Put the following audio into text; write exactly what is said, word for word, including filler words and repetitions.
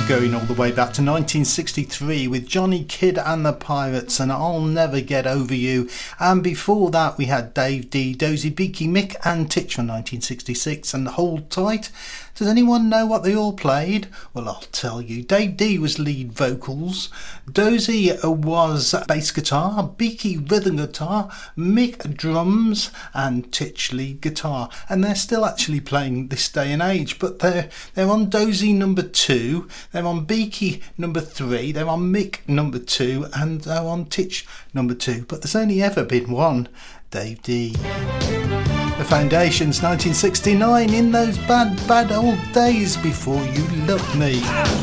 going all the way back to nineteen sixty-three with Johnny Kidd and the Pirates and I'll Never Get Over You. And before that we had Dave Dee, Dozy, Beaky, Mick and Titch from nineteen sixty-six and Hold Tight. Does anyone know what they all played? Well, I'll tell you. Dave Dee was lead vocals, Dozy was bass guitar, Beaky rhythm guitar, Mick drums and Titch lead guitar. And they're still actually playing this day and age, but they're, they're on Dozy number two, they're on Beaky number three, they're on Mick number two and they're on Titch number two. But there's only ever been one Dave Dee. The Foundations, nineteen sixty-nine, In Those Bad, Bad Old Days Before You Loved Me.